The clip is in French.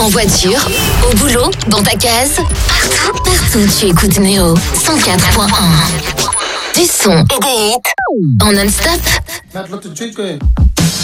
En voiture, au boulot, dans ta case, partout tu écoutes Néo 104.1. Du son et des hits en non-stop.